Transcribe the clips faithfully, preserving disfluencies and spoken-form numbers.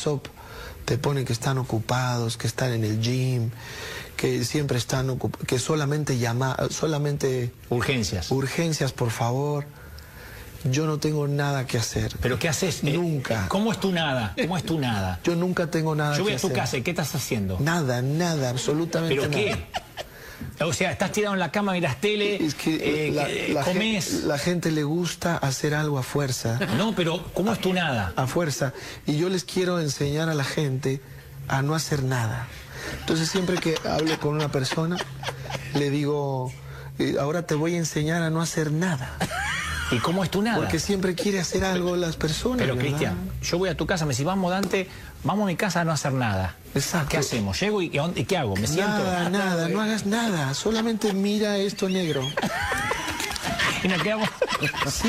WhatsApp te ponen que están ocupados, que están en el gym, que siempre están ocupados, que solamente llama, solamente... Urgencias. Urgencias, por favor. Yo no tengo nada que hacer. ¿Pero qué haces? Nunca. Eh, ¿Cómo es tu nada? ¿Cómo es tu nada? Yo nunca tengo nada que hacer. Yo voy a tu casa, ¿y qué estás haciendo? Nada, nada, absolutamente nada. ¿Pero qué? O sea, estás tirado en la cama, miras tele, es que eh, la, la comes... Gente, la gente le gusta hacer algo a fuerza. No, pero ¿cómo es tu nada? A fuerza. Y yo les quiero enseñar a la gente a no hacer nada. Entonces siempre que hablo con una persona, le digo, ahora te voy a enseñar a no hacer nada. ¿Y cómo es tu nada? Porque siempre quiere hacer algo las personas. Pero, ¿verdad? Cristian, yo voy a tu casa, me decís, vamos, Dante, vamos a mi casa a no hacer nada. Exacto. ¿Qué hacemos? ¿Llego y, y qué hago? ¿Me siento? Nada, nada, no hagas nada. Solamente mira esto negro. Y nos quedamos... Sí.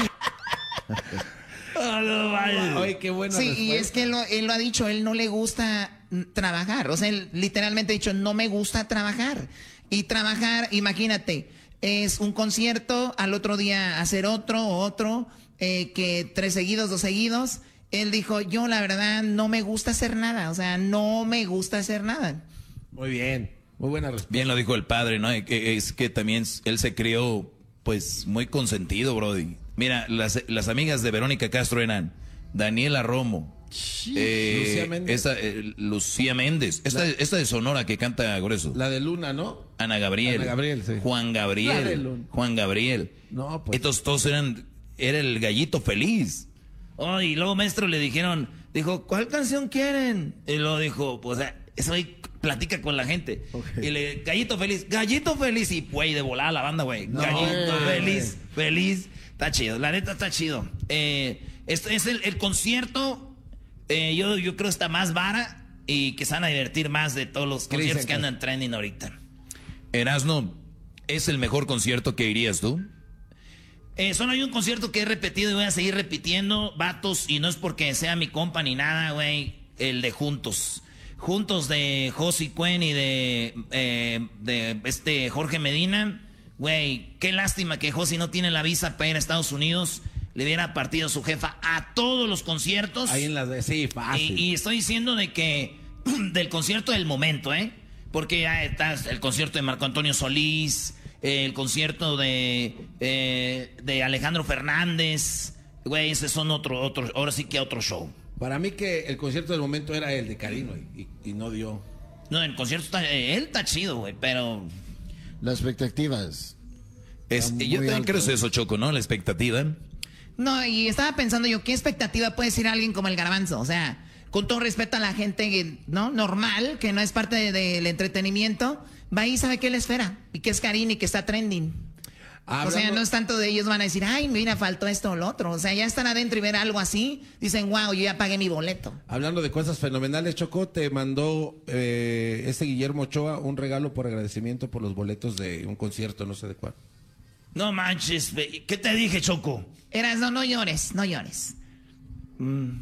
Oh, no, vaya. Oye, qué bueno. Sí, respuesta. Y es que él lo, él lo ha dicho, él no le gusta trabajar. O sea, él literalmente ha dicho, no me gusta trabajar. Y trabajar, imagínate, es un concierto, al otro día hacer otro, otro, eh, que tres seguidos, dos seguidos. Él dijo, yo la verdad no me gusta hacer nada, o sea, no me gusta hacer nada. Muy bien, muy buena respuesta. Bien lo dijo el padre, ¿no? Es que también él se crió, pues, muy consentido, brody. Mira, las, las amigas de Verónica Castro eran Daniela Romo, eh, Lucía Méndez. Esta, eh, Lucía Méndez, esta, La, esta de Sonora que canta grueso. La de Luna, ¿no? Ana Gabriel. Ana Gabriel, sí. Juan Gabriel. Juan Gabriel. No, pues. Estos todos eran, era el gallito feliz. Oh, y luego, maestro, le dijeron, dijo, ¿cuál canción quieren? Y luego dijo, pues, eso ahí platica con la gente. Okay. Y le, gallito feliz, gallito feliz. Y, güey, de volada la banda, güey. No, gallito wey. feliz, feliz. Está chido, la neta está chido. Eh, este es el, el concierto, eh, yo, yo creo está más vara y que se van a divertir más de todos los conciertos que andan trending ahorita. Erasno, ¿es el mejor concierto que irías tú? Eh, solo hay un concierto que he repetido y voy a seguir repitiendo, vatos, y no es porque sea mi compa ni nada, güey, el de Juntos. Juntos de Josie Cuen y de, eh, de este Jorge Medina. Güey, qué lástima que Josie no tiene la visa para ir a Estados Unidos. Le hubiera partido su jefa a todos los conciertos. Ahí en la de... Sí, fácil. Y, y estoy diciendo de que... del concierto del momento, ¿eh? Porque ya está el concierto de Marco Antonio Solís, eh, el concierto de, eh, de Alejandro Fernández. Güey, ese son otro, otro... Ahora sí que otro show. Para mí que el concierto del momento era el de Karino y, y, y no dio. No, el concierto está... Él está chido, güey, pero... Las expectativas. Es, yo también creo eso, Choco, ¿no? La expectativa. No, y estaba pensando yo, ¿qué expectativa puede decir alguien como el Garbanzo? O sea, con todo respeto a la gente, ¿no? Normal, que no es parte de, del entretenimiento, va y sabe qué le espera. Y que es Karina y que está trending. Hablando... O sea, no es tanto de ellos van a decir, ay, mira, faltó esto o lo otro. O sea, ya están adentro y ver algo así, dicen, wow, yo ya pagué mi boleto. Hablando de cosas fenomenales, Choco, te mandó eh, este Guillermo Ochoa un regalo por agradecimiento por los boletos de un concierto, no sé de cuál. No manches, ¿qué te dije, Choco? Eras, no, no llores, no llores. Mm.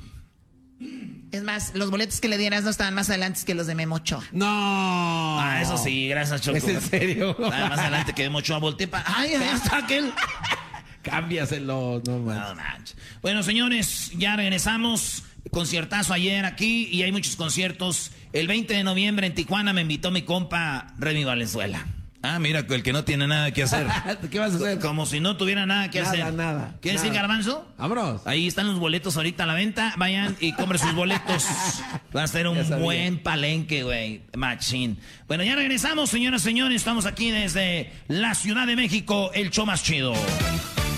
Es más, los boletos que le dieras no estaban más adelante que los de Memo Ochoa. ¡No! Ah, eso sí, gracias, Choco. ¿Es en serio? Nada más adelante que Memo Ochoa volteé para... ¡Ay, ahí está aquel! Cámbiaselo, no manches. No manches. Bueno, señores, ya regresamos. Conciertazo ayer aquí y hay muchos conciertos. El veinte de noviembre en Tijuana me invitó mi compa Remy Valenzuela. Ah, mira, el que no tiene nada que hacer. ¿Qué vas a hacer? Como si no tuviera nada que nada, hacer. Nada, nada. ¿Quieres decir, Garbanzo? Vámonos. Ahí están los boletos ahorita a la venta. Vayan y compren sus boletos. Va a ser un buen palenque, güey. Machín. Bueno, ya regresamos, señoras y señores. Estamos aquí desde la Ciudad de México, el show más chido.